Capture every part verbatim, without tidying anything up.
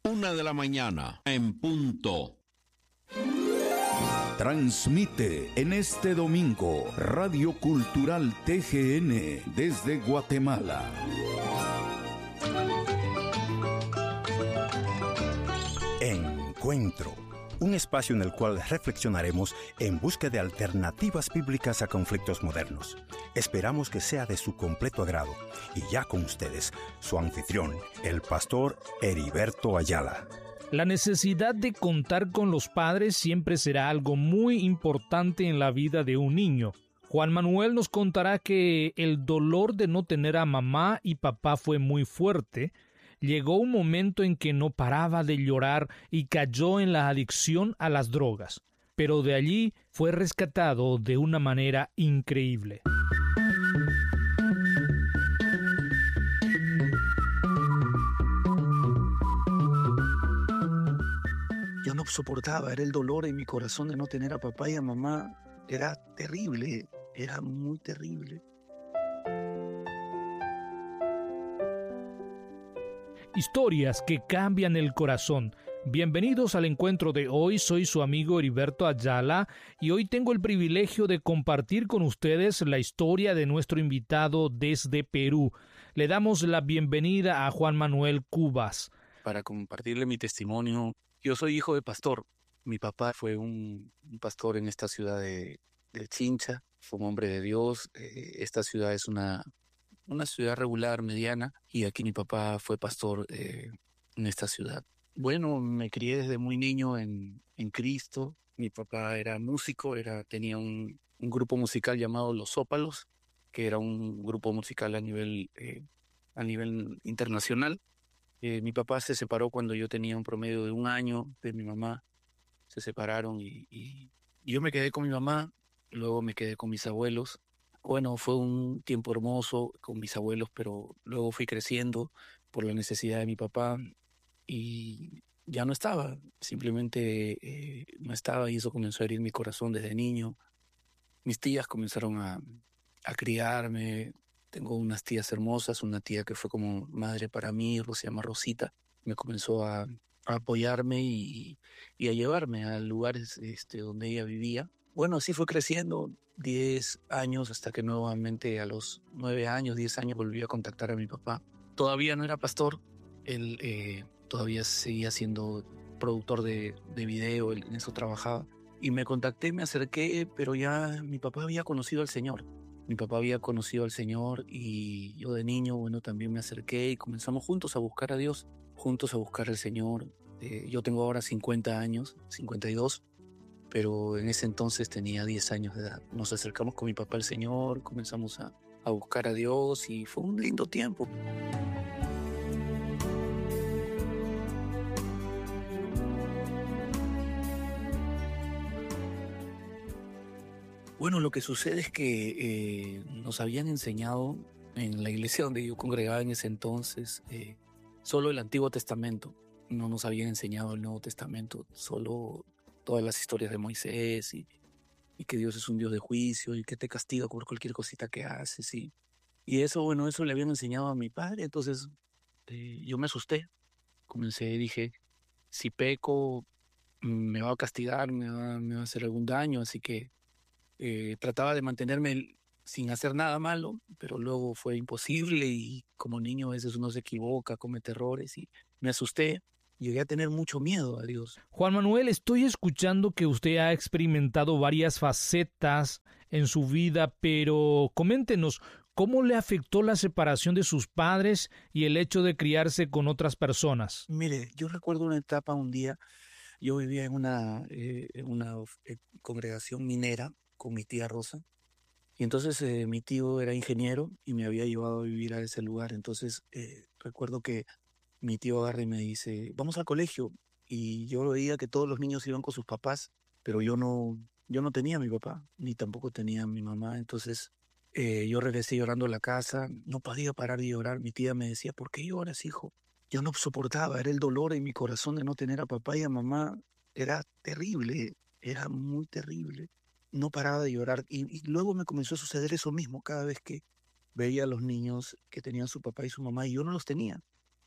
Una de la mañana, en punto. Transmite en este domingo Radio Cultural T G N desde Guatemala. Encuentro, un espacio en el cual reflexionaremos en busca de alternativas bíblicas a conflictos modernos. Esperamos que sea de su completo agrado. Y ya con ustedes, su anfitrión, el pastor Heriberto Ayala. La necesidad de contar con los padres siempre será algo muy importante en la vida de un niño. Juan Manuel nos contará que el dolor de no tener a mamá y papá fue muy fuerte. Llegó un momento en que no paraba de llorar y cayó en la adicción a las drogas, pero de allí fue rescatado de una manera increíble. Yo no soportaba, era el dolor en mi corazón de no tener a papá y a mamá. Era terrible, era muy terrible. Historias que cambian el corazón. Bienvenidos al encuentro de hoy, soy su amigo Heriberto Ayala y hoy tengo el privilegio de compartir con ustedes la historia de nuestro invitado desde Perú. Le damos la bienvenida a Juan Manuel Cubas. Para compartirle mi testimonio, yo soy hijo de pastor. Mi papá fue un, un pastor en esta ciudad de, de Chincha, fue un hombre de Dios. Eh, esta ciudad es una... una ciudad regular, mediana, y aquí mi papá fue pastor eh, en esta ciudad. Bueno, me crié desde muy niño en, en Cristo. Mi papá era músico, era, tenía un, un grupo musical llamado Los Zópalos, que era un grupo musical a nivel, eh, a nivel internacional. Eh, mi papá se separó cuando yo tenía un promedio de un año de mi mamá. Se separaron y, y yo me quedé con mi mamá, luego me quedé con mis abuelos. Bueno, fue un tiempo hermoso con mis abuelos, pero luego fui creciendo por la necesidad de mi papá y ya no estaba, simplemente eh, no estaba y eso comenzó a herir mi corazón desde niño. Mis tías comenzaron a, a criarme, tengo unas tías hermosas, una tía que fue como madre para mí, se llama Rosita, me comenzó a, a apoyarme y, y a llevarme a lugares este, donde ella vivía. Bueno, así fue creciendo, diez años, hasta que nuevamente a los nueve años, diez años, volví a contactar a mi papá. Todavía no era pastor, él eh, todavía seguía siendo productor de, de video, él en eso trabajaba. Y me contacté, me acerqué, pero ya mi papá había conocido al Señor. Mi papá había conocido al Señor y yo de niño, bueno, también me acerqué y comenzamos juntos a buscar a Dios, juntos a buscar al Señor. Eh, yo tengo ahora cincuenta años, cincuenta y dos. Pero en ese entonces tenía diez años de edad. Nos acercamos con mi papá al Señor, comenzamos a, a buscar a Dios y fue un lindo tiempo. Bueno, lo que sucede es que eh, nos habían enseñado en la iglesia donde yo congregaba en ese entonces eh, solo el Antiguo Testamento. No nos habían enseñado el Nuevo Testamento, solo todas las historias de Moisés y, y que Dios es un Dios de juicio y que te castiga por cualquier cosita que haces. Y, y eso, bueno, eso le habían enseñado a mi padre. Entonces eh, yo me asusté. Comencé, dije, si peco, me va a castigar, me va, me va a hacer algún daño. Así que eh, trataba de mantenerme sin hacer nada malo, pero luego fue imposible y como niño a veces uno se equivoca, comete errores y me asusté. Llegué a tener mucho miedo a Dios. Juan Manuel, estoy escuchando que usted ha experimentado varias facetas en su vida, pero coméntenos, ¿cómo le afectó la separación de sus padres y el hecho de criarse con otras personas? Mire, yo recuerdo una etapa, un día, yo vivía en una, eh, en una eh, congregación minera con mi tía Rosa, y entonces eh, mi tío era ingeniero y me había llevado a vivir a ese lugar. Entonces eh, recuerdo que mi tío agarra y me dice, vamos al colegio. Y yo veía que todos los niños iban con sus papás, pero yo no, yo no tenía a mi papá, ni tampoco tenía a mi mamá. Entonces eh, yo regresé llorando a la casa, no podía parar de llorar. Mi tía me decía, ¿por qué lloras, hijo? Yo no soportaba, era el dolor en mi corazón de no tener a papá y a mamá. Era terrible, era muy terrible. No paraba de llorar. Y, y luego me comenzó a suceder eso mismo cada vez que veía a los niños que tenían su papá y su mamá y yo no los tenía.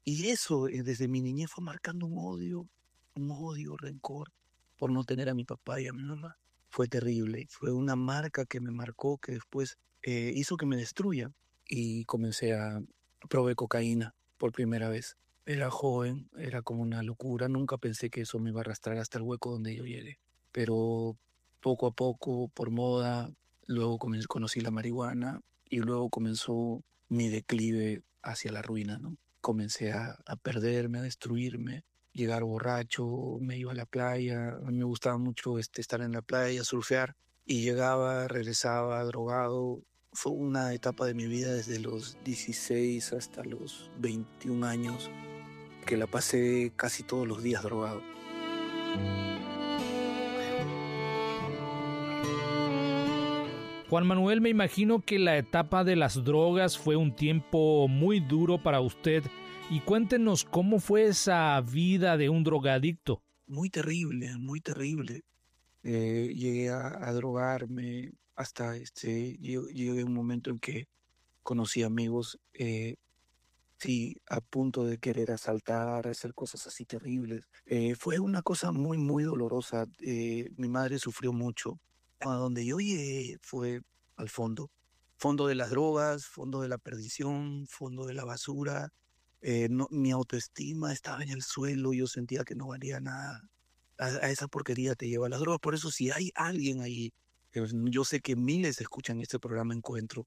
Y eso eh, desde mi niñez fue marcando un odio, un odio, rencor por no tener a mi papá y a mi mamá. Fue terrible, fue una marca que me marcó que después eh, hizo que me destruya. Y comencé a probé cocaína por primera vez. Era joven, era como una locura, nunca pensé que eso me iba a arrastrar hasta el hueco donde yo llegué. Pero poco a poco, por moda, luego comencé, conocí la marihuana y luego comenzó mi declive hacia la ruina, ¿no? Comencé a, a perderme, a destruirme, llegar borracho, me iba a la playa, a mí me gustaba mucho este, estar en la playa, surfear, y llegaba, regresaba drogado. Fue una etapa de mi vida desde los dieciséis hasta los veintiún años que la pasé casi todos los días drogado. Juan Manuel, me imagino que la etapa de las drogas fue un tiempo muy duro para usted. Y cuéntenos cómo fue esa vida de un drogadicto. Muy terrible, muy terrible. Eh, llegué a, a drogarme hasta este, llegué a un momento en que conocí amigos, eh, sí, a punto de querer asaltar, hacer cosas así terribles. Eh, fue una cosa muy, muy dolorosa. Eh, mi madre sufrió mucho. A donde yo llegué fue al fondo. Fondo de las drogas, fondo de la perdición, fondo de la basura. Eh, no, mi autoestima estaba en el suelo, yo sentía que no valía nada. A, a esa porquería te lleva las drogas. Por eso si hay alguien ahí, eh, yo sé que miles escuchan este programa Encuentro,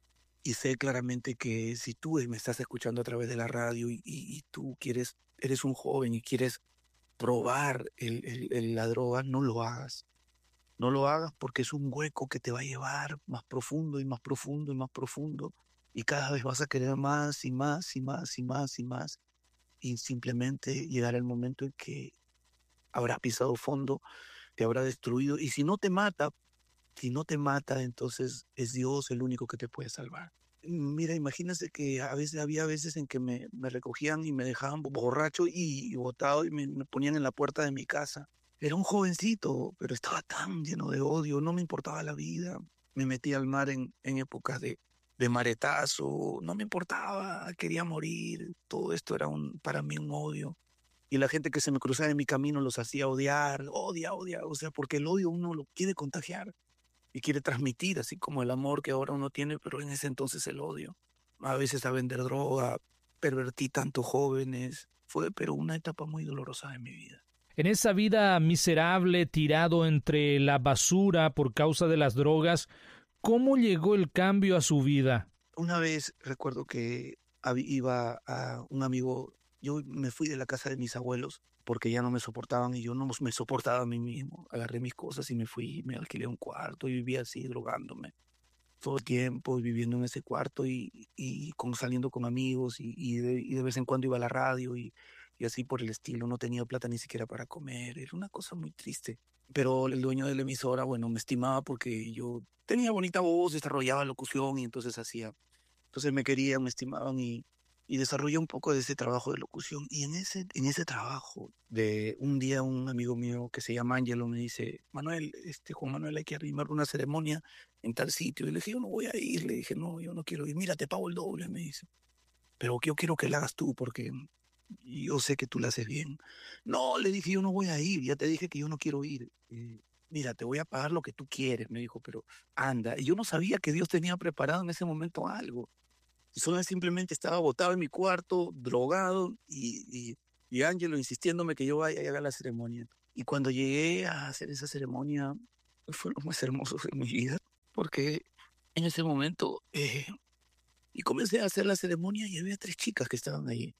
y sé claramente que si tú me estás escuchando a través de la radio y, y, y tú quieres, eres un joven y quieres probar el, el, el, la droga, no lo hagas. No lo hagas porque es un hueco que te va a llevar más profundo y más profundo y más profundo. Y cada vez vas a querer más y más y más y más y más. Y simplemente llegará el momento en que habrás pisado fondo, te habrá destruido. Y si no te mata, si no te mata, entonces es Dios el único que te puede salvar. Mira, imagínate que a veces había veces en que me, me recogían y me dejaban borracho y, y botado y me, me ponían en la puerta de mi casa. Era un jovencito, pero estaba tan lleno de odio, no me importaba la vida. Me metí al mar en, en épocas de, de maretazo, no me importaba, quería morir. Todo esto era un, para mí un odio. Y la gente que se me cruzaba en mi camino los hacía odiar, odia, odia, o sea, porque el odio uno lo quiere contagiar y quiere transmitir, así como el amor que ahora uno tiene, pero en ese entonces el odio. A veces a vender droga, pervertí tantos jóvenes. Fue, pero una etapa muy dolorosa de mi vida. En esa vida miserable, tirado entre la basura por causa de las drogas, ¿cómo llegó el cambio a su vida? Una vez recuerdo que iba a un amigo, yo me fui de la casa de mis abuelos porque ya no me soportaban y yo no me soportaba a mí mismo. Agarré mis cosas y me fui, me alquilé un cuarto y vivía así, drogándome todo el tiempo, viviendo en ese cuarto y, y con, saliendo con amigos y, y, de, y de vez en cuando iba a la radio y, y así por el estilo. No tenía plata ni siquiera para comer, era una cosa muy triste. Pero el dueño de la emisora, bueno, me estimaba porque yo tenía bonita voz, desarrollaba locución y entonces hacía. Entonces me querían, me estimaban y, y desarrollé un poco de ese trabajo de locución. Y en ese, en ese trabajo, de un día un amigo mío que se llama Ángelo me dice, Manuel, este, Juan Manuel, hay que arrimar una ceremonia en tal sitio. Y le dije, yo no voy a ir. Le dije, no, yo no quiero ir. Mira, te pago el doble, me dice. Pero yo quiero que la hagas tú porque yo sé que tú la haces bien. No, le dije, yo no voy a ir. Ya te dije que yo no quiero ir. Eh, Mira, te voy a pagar lo que tú quieres, me dijo, pero anda. Y yo no sabía que Dios tenía preparado en ese momento algo. Solo simplemente estaba botado en mi cuarto, drogado, y, y, y Ángelo insistiéndome que yo vaya y haga la ceremonia. Y cuando llegué a hacer esa ceremonia, fue lo más hermoso de mi vida, porque en ese momento, eh, y comencé a hacer la ceremonia y había tres chicas que estaban ahí.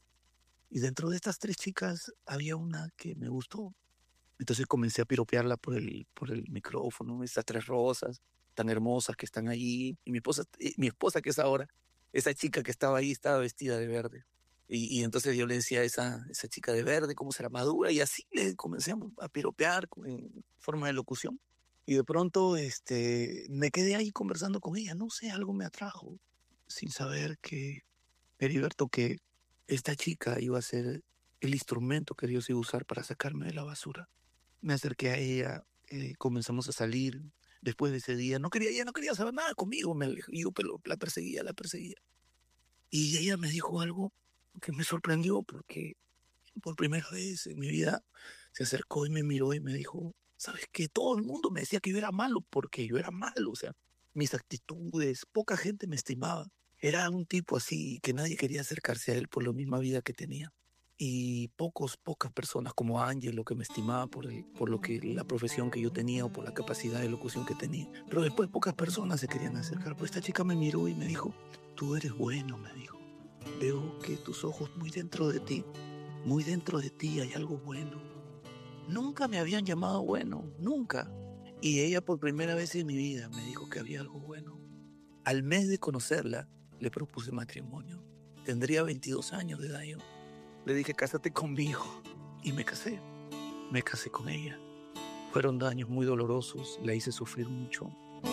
Y dentro de estas tres chicas había una que me gustó. Entonces comencé a piropearla por el, por el micrófono, estas tres rosas tan hermosas que están ahí. Y mi esposa, mi esposa que es ahora, esa chica que estaba ahí estaba vestida de verde. Y, y entonces yo le decía a esa, esa chica de verde cómo será madura. Y así le comencé a piropear en forma de locución. Y de pronto este, me quedé ahí conversando con ella. No sé, algo me atrajo. Sin saber que, Heriberto, que esta chica iba a ser el instrumento que Dios iba a usar para sacarme de la basura. Me acerqué a ella, eh, comenzamos a salir. Después de ese día, no quería, ella no quería saber nada conmigo, me, yo pero la perseguía, la perseguía. Y ella me dijo algo que me sorprendió porque por primera vez en mi vida se acercó y me miró y me dijo, ¿sabes qué? Todo el mundo me decía que yo era malo porque yo era malo, o sea, mis actitudes, poca gente me estimaba. Era un tipo así que nadie quería acercarse a él por la misma vida que tenía. Y pocos, pocas personas como Ángelo que me estimaba por, el, por lo que la profesión que yo tenía o por la capacidad de locución que tenía. Pero después pocas personas se querían acercar. Pero esta chica me miró y me dijo, tú eres bueno, me dijo. Veo que tus ojos muy dentro de ti, muy dentro de ti hay algo bueno. Nunca me habían llamado bueno, nunca. Y ella por primera vez en mi vida me dijo que había algo bueno. Al mes de conocerla, le propuse matrimonio. Tendría veintidós años de edad yo. Le dije, cásate conmigo. Y me casé. Me casé con ella. Fueron años muy dolorosos. La hice sufrir mucho.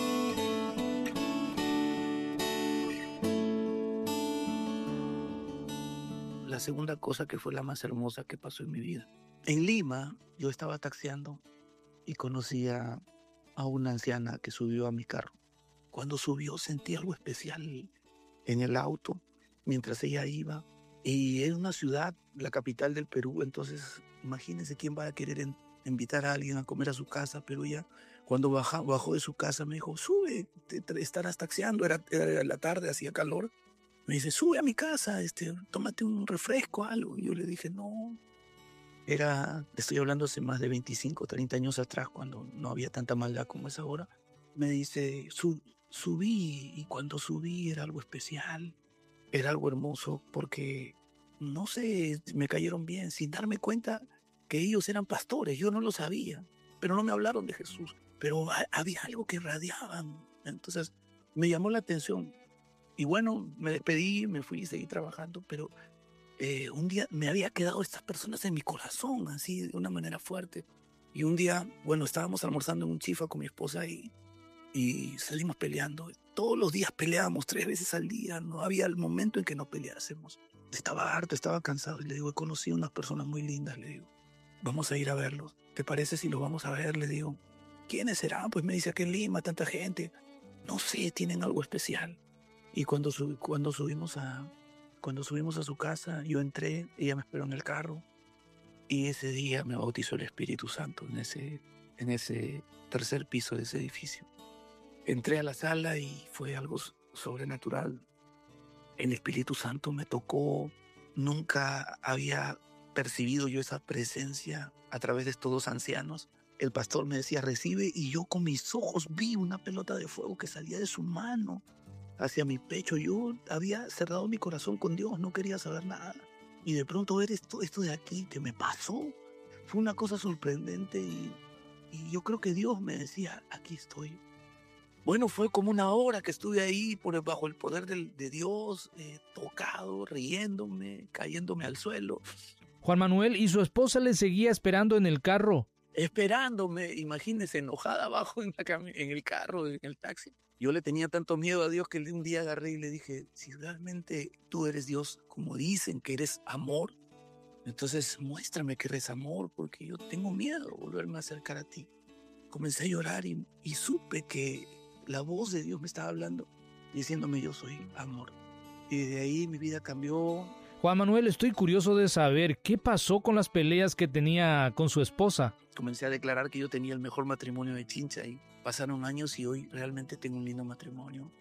La segunda cosa que fue la más hermosa que pasó en mi vida. En Lima, yo estaba taxiando y conocí a, a una anciana que subió a mi carro. Cuando subió sentí algo especial en el auto mientras ella iba. Y es una ciudad, la capital del Perú, entonces imagínense quién va a querer en, invitar a alguien a comer a su casa, pero ella cuando baja, bajó de su casa me dijo, sube, te, te estarás taxiando, era, era la tarde, hacía calor. Me dice, sube a mi casa, este, tómate un refresco, algo. Y yo le dije, no, era, estoy hablando hace más de veinticinco, treinta años atrás, cuando no había tanta maldad como es ahora. Me dice, Sub, subí, y cuando subí era algo especial. Era algo hermoso porque, no sé, me cayeron bien sin darme cuenta que ellos eran pastores. Yo no lo sabía, pero no me hablaron de Jesús. Pero había algo que irradiaban. Entonces me llamó la atención. Y bueno, me despedí, me fui y seguí trabajando. Pero eh, un día me había quedado estas personas en mi corazón, así de una manera fuerte. Y un día, bueno, estábamos almorzando en un chifa con mi esposa y... y salimos peleando. Todos los días peleábamos tres veces al día. No había el momento en que no peleásemos. Estaba harto, estaba cansado. Y le digo, he conocido unas personas muy lindas. Le digo, vamos a ir a verlos. ¿Te parece si los vamos a ver? Le digo, ¿quiénes serán? Pues me dice, aquí en Lima, tanta gente. No sé, tienen algo especial. Y cuando, sub, cuando, subimos a, cuando subimos a su casa, yo entré, ella me esperó en el carro. Y ese día me bautizó el Espíritu Santo en ese, en ese tercer piso de ese edificio. Entré a la sala y fue algo sobrenatural. El Espíritu Santo me tocó. Nunca había percibido yo esa presencia a través de estos dos ancianos. El pastor me decía, recibe, y yo con mis ojos vi una pelota de fuego que salía de su mano hacia mi pecho. Yo había cerrado mi corazón con Dios, no quería saber nada. Y de pronto ver esto, esto de aquí que me pasó, fue una cosa sorprendente y, y yo creo que Dios me decía, aquí estoy. Bueno, fue como una hora que estuve ahí por, bajo el poder de, de Dios, eh, tocado, riéndome, cayéndome al suelo. Juan Manuel y su esposa le seguía esperando en el carro. Esperándome, imagínese, enojada abajo en, la cam- en el carro, en el taxi. Yo le tenía tanto miedo a Dios que un día agarré y le dije, si realmente tú eres Dios, como dicen que eres amor, entonces muéstrame que eres amor, porque yo tengo miedo de volverme a acercar a ti. Comencé a llorar y, y supe que la voz de Dios me estaba hablando, diciéndome yo soy amor. Y de ahí mi vida cambió. Juan Manuel, estoy curioso de saber qué pasó con las peleas que tenía con su esposa. Comencé a declarar que yo tenía el mejor matrimonio de Chincha y pasaron años y hoy realmente tengo un lindo matrimonio.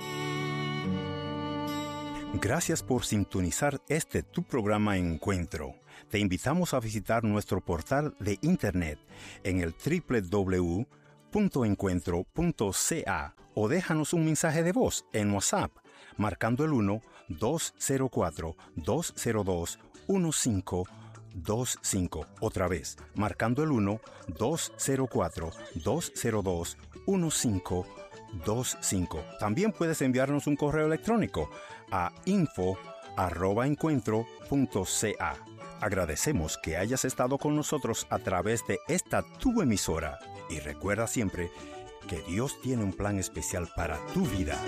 Gracias por sintonizar este tu programa Encuentro. Te invitamos a visitar nuestro portal de internet en el doble u doble u doble u punto encuentro punto c a o déjanos un mensaje de voz en WhatsApp marcando el uno dos cero cuatro dos cero dos uno cinco dos cinco. Otra vez, marcando el uno dos cero cuatro dos cero dos uno cinco dos cinco. También puedes enviarnos un correo electrónico a info arroba encuentro punto c a. Agradecemos que hayas estado con nosotros a través de esta tu emisora y recuerda siempre que Dios tiene un plan especial para tu vida.